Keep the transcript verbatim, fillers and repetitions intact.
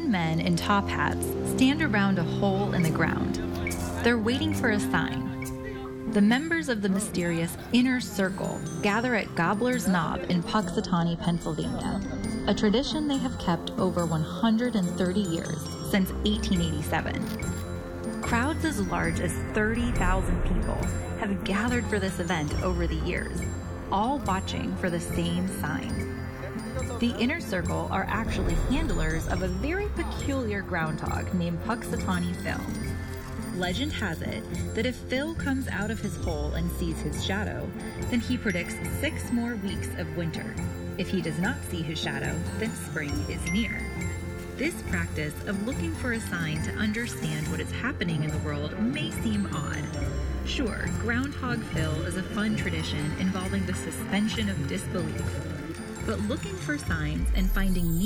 Ten men in top hats stand around a hole in the ground. They're waiting for a sign. The members of the mysterious Inner Circle gather at Gobbler's Knob in Puxatawney, Pennsylvania, a tradition they have kept over one hundred thirty years, since eighteen eighty-seven. Crowds as large as thirty thousand people have gathered for this event over the years, all watching for the same sign. The Inner Circle are actually handlers of a very peculiar groundhog named Puxatawney Phil. Legend has it that if Phil comes out of his hole and sees his shadow, then he predicts six more weeks of winter. If he does not see his shadow, then spring is near. This practice of looking for a sign to understand what is happening in the world may seem odd. Sure, Groundhog Phil is a fun tradition involving the suspension of disbelief. But looking for signs and finding